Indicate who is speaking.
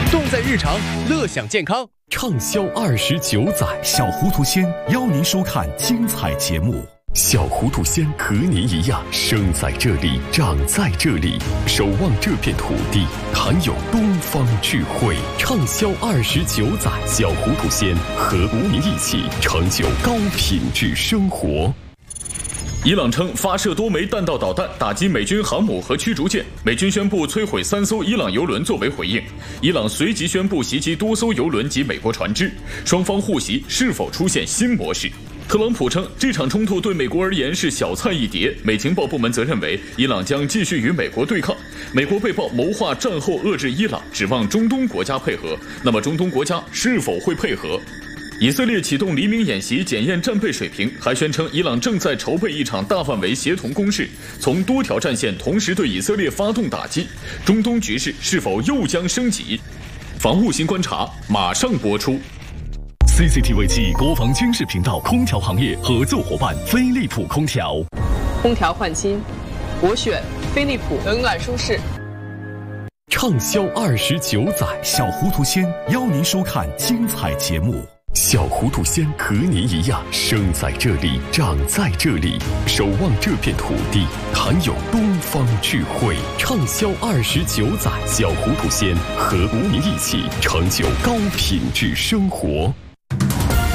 Speaker 1: 动在日常，乐享健康。
Speaker 2: 畅销29载，小糊涂仙邀您收看精彩节目。小糊涂仙和您一样，生在这里，长在这里，守望这片土地，含有东方智慧。畅销29载，小糊涂仙和您一起成就高品质生活。
Speaker 3: 伊朗称发射多枚弹道导弹打击美军航母和驱逐舰，美军宣布摧毁3艘伊朗油轮作为回应。伊朗随即宣布袭击多艘油轮及美国船只，双方互袭是否出现新模式？特朗普称这场冲突对美国而言是小菜一碟，美情报部门则认为伊朗将继续与美国对抗。美国被曝谋划战后遏制伊朗，指望中东国家配合，那么中东国家是否会配合？以色列启动黎明演习检验战备水平，还宣称伊朗正在筹备一场大范围协同攻势，从多条战线同时对以色列发动打击。中东局势是否又将升级？防务新观察马上播出。
Speaker 2: CCTV 暨国防军事频道空调行业合作伙伴飞利浦空调。
Speaker 4: 空调换新，我选飞利浦，冷暖舒适。
Speaker 2: 畅销29载，小糊涂仙邀您收看精彩节目。小糊涂仙和您一样，生在这里，长在这里，守望这片土地，含有东方智慧。畅销29载，小糊涂仙和您一起成就高品质生活。